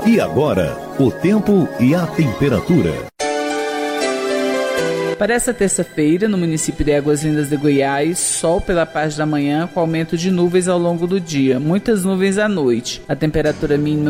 E agora, o tempo e a temperatura. Para essa terça-feira, no município de Águas Lindas de Goiás, sol pela parte da manhã com aumento de nuvens ao longo do dia, muitas nuvens à noite. A temperatura mínima